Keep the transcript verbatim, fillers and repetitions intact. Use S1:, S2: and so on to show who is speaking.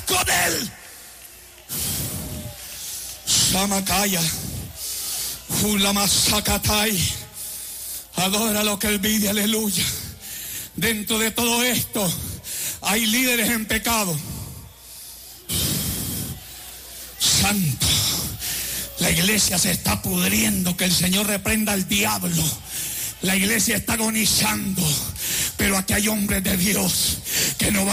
S1: con él. Samakaya, Ulamasakatai. Adora lo que él pide, aleluya. Dentro de todo esto hay líderes en pecado. Santo, la iglesia se está pudriendo, que el Señor reprenda al diablo. La iglesia está agonizando, pero aquí hay hombres de Dios que no van